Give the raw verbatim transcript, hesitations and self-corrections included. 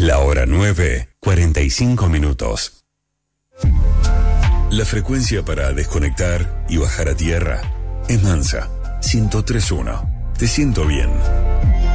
la hora nueve, cuarenta y cinco minutos. La frecuencia para desconectar y bajar a tierra es Mansa, ciento tres punto uno. Te siento bien.